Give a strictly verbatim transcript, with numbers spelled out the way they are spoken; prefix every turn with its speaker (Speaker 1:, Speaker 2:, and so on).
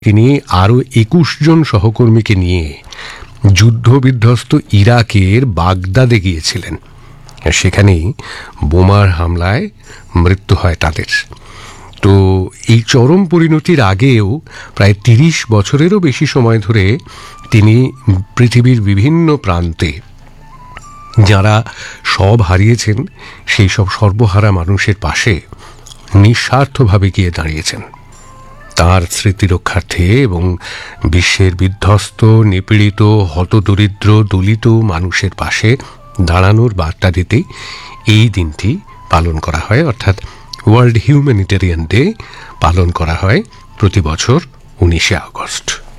Speaker 1: তিনি আরও একুশ জন সহকর্মীকে নিয়ে যুদ্ধবিধ্বস্ত ইরাকের বাগদাদে গিয়েছিলেন। সেখানেই বোমার হামলায় মৃত্যু হয় তাদের। তো এই চরম পরিণতির আগেও প্রায় তিরিশ বছরেরও বেশি সময় ধরে তিনি পৃথিবীর বিভিন্ন প্রান্তে যারা সব হারিয়েছেন সেই সব সর্বহারা মানুষের পাশে নিঃস্বার্থভাবে গিয়ে দাঁড়িয়েছেন। তাঁর স্মৃতি রক্ষার্থে এবং বিশ্বের বিধ্বস্ত, নিপীড়িত, হতদরিদ্র, দলিত মানুষের পাশে দাঁড়ানোর বার্তা দিতে এই দিনটি পালন করা হয়, অর্থাৎ ওয়ার্ল্ড হিউম্যানিটেরিয়ান ডে পালন করা হয় প্রতি বছর উনিশে আগস্ট।